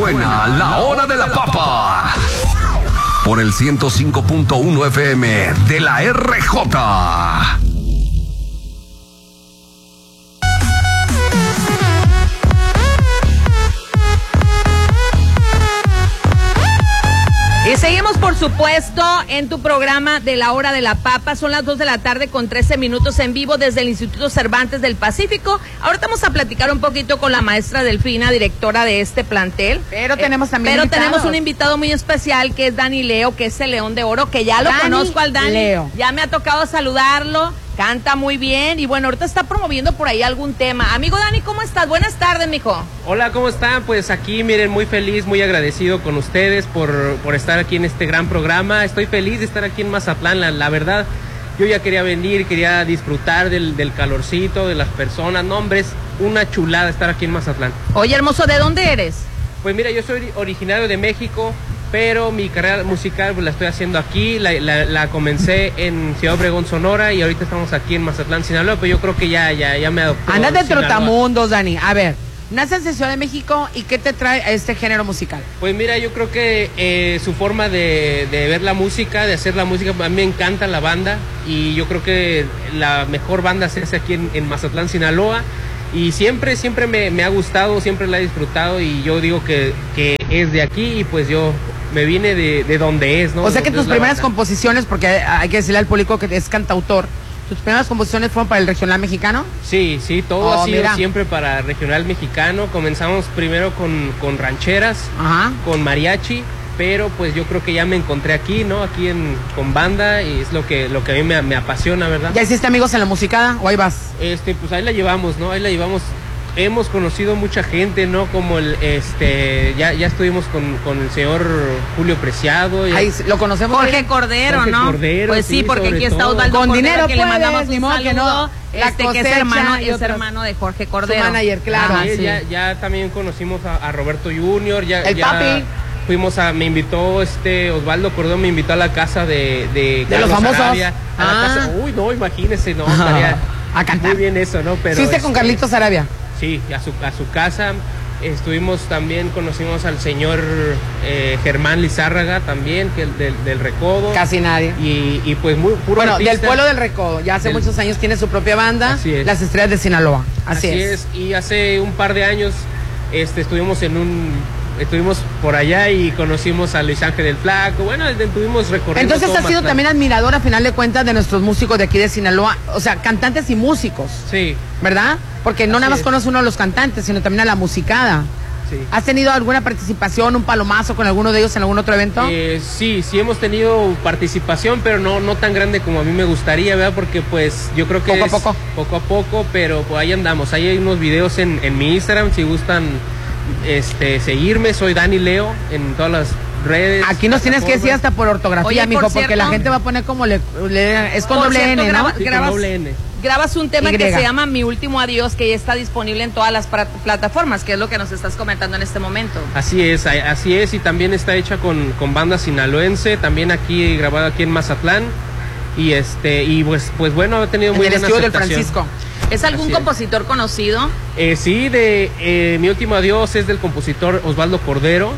Suena la hora de la papa. Por el 105.1 FM de la RJ. Y seguimos, por supuesto, en tu programa de la hora de la papa. Son las 2 de la tarde con 13 minutos en vivo desde el Instituto Cervantes del Pacífico. Ahorita vamos a platicar un poquito con la maestra Delfina, directora de este plantel. Pero tenemos también tenemos un invitado muy especial que es Dani Leo, que es el León de Oro, que ya lo conozco al Dani. Leo. Ya me ha tocado saludarlo. Canta muy bien y bueno, ahorita está promoviendo por ahí algún tema. Amigo Dani, ¿cómo estás? Buenas tardes, mijo. Hola, ¿cómo están? Pues aquí, miren, muy feliz, muy agradecido con ustedes por estar aquí en este gran programa. Estoy feliz de estar aquí en Mazatlán, la verdad. Yo ya quería venir, quería disfrutar del calorcito, de las personas. No, hombre, es una chulada estar aquí en Mazatlán. Oye, hermoso, ¿de dónde eres? Pues mira, yo soy originario de México, pero mi carrera musical pues la estoy haciendo aquí, la comencé en Ciudad Obregón, Sonora, y ahorita estamos aquí en Mazatlán, Sinaloa, pero yo creo que ya me adoptó. Andas de trotamundos, Dani. A ver, naces en Ciudad de México, ¿y qué te trae a este género musical? Pues mira, yo creo que su forma de ver la música, de hacer la música, a mí me encanta la banda, y yo creo que la mejor banda se hace aquí en Mazatlán, Sinaloa, y siempre me ha gustado, siempre la he disfrutado, y yo digo que es de aquí, y pues yo me vine de donde es, ¿no? O sea que tus primeras banda. composiciones, porque hay que decirle al público que es cantautor, ¿tus primeras composiciones fueron para el regional mexicano? Sí, todo ha sido mira. siempre para regional mexicano. Comenzamos primero con rancheras, Ajá. con mariachi, pero pues yo creo que ya me encontré aquí, ¿no? Aquí con banda, y es lo que a mí me apasiona, ¿verdad? ¿Ya hiciste amigos en la musicada o ahí vas? Pues ahí la llevamos, ¿no? Ahí la llevamos. Hemos conocido mucha gente, ¿no? Como ya estuvimos con el señor Julio Preciado. Ahí lo conocemos. Jorge Cordero, Jorge ¿no? Cordero, Pues sí, porque aquí está todo. Osvaldo Con Cordero, dinero que le puedes, mandamos ni un modo saludo, que no. La que es cosecha hermano, y es otros. hermano de Jorge Cordero. Su manager, claro. Ajá, Sí, sí. ya también conocimos a Roberto Junior, El papi. Me invitó Osvaldo Cordero, me invitó a la casa de los Carlos famosos. Arabia, a la casa. Uy, no, imagínese, no, estaría A cantar. muy bien eso, ¿no? Pero ¿Fuiste con Carlitos Arabia? Sí, a su casa. Conocimos al señor Germán Lizárraga también, que del Recodo. Casi nadie. Y pues muy puro Bueno, artista. del pueblo del Recodo. Ya hace muchos años tiene su propia banda. Así es. Las Estrellas de Sinaloa. Así Así es. Y hace un par de años estuvimos por allá y conocimos a Luis Ángel del Flaco. Bueno, estuvimos recorriendo. Entonces todo has sido Mazatlán. también admirador, a final de cuentas, de nuestros músicos de aquí de Sinaloa. O sea, cantantes y músicos. Sí, ¿Verdad? Porque no Así nada más es. conoce uno a los cantantes, sino también a la musicada. sí. ¿Has tenido alguna participación, un palomazo con alguno de ellos en algún otro evento? Sí hemos tenido participación, pero no tan grande como a mí me gustaría, ¿verdad? Porque pues yo creo que poco a poco, pero pues ahí andamos. Ahí hay unos videos en mi Instagram, si gustan seguirme, soy Dani Leo en todas las redes. Aquí nos tienes que decir hasta por ortografía, Oye, mijo, por porque cierto, la gente va a poner como es con Por doble cierto, N, ¿no? Sí, con grabas- doble N. Grabas un tema Y. que se llama Mi Último Adiós, que ya está disponible en todas las plataformas, que es lo que nos estás comentando en este momento. Así es, y también está hecha con banda sinaloense, también aquí, grabada aquí en Mazatlán, y pues bueno, ha tenido En muy el buena estudio del aceptación. Francisco. ¿Es algún Así es. compositor conocido? Sí, Mi Último Adiós es del compositor Osvaldo Cordero,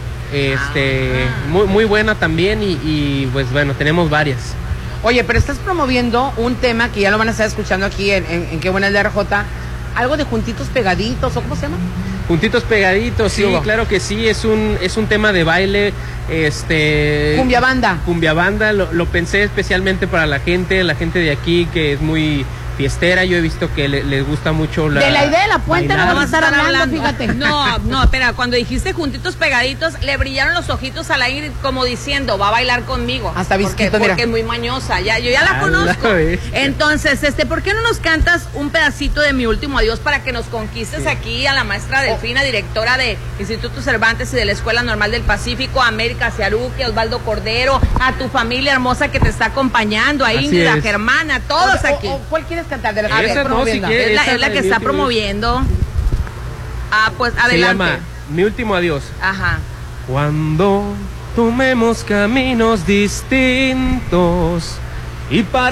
muy buena también, y pues bueno, tenemos varias. Oye, pero estás promoviendo un tema que ya lo van a estar escuchando aquí en Qué Buena es la RJ. Algo de juntitos pegaditos, ¿o cómo se llama? Juntitos pegaditos, sí, hubo? claro que sí, es un tema de baile, Cumbia banda. Cumbia banda, lo pensé especialmente para la gente de aquí que es muy fiestera. Yo he visto que les gusta mucho De la idea de la puente no bailar. vamos a estar hablando, fíjate. No, espera, cuando dijiste juntitos pegaditos, le brillaron los ojitos a la Ingrid como diciendo, va a bailar conmigo. Hasta visquito, porque, mira. porque es muy mañosa, yo ya la conozco. Entonces, ¿por qué no nos cantas un pedacito de Mi Último Adiós para que nos conquistes aquí a la maestra Delfina, directora de Instituto Cervantes y de la Escuela Normal del Pacífico, a América Ciaruque, a Osvaldo Cordero, a tu familia hermosa que te está acompañando, a Así Ingrid, a es. Germana, a todos aquí? ¿Cuál quieres cantar? De la A que ver, estás promoviendo. si quieres. Es la que está promoviendo. Pues Se adelante. llama Mi Último Adiós. Ajá. Cuando tomemos caminos distintos y para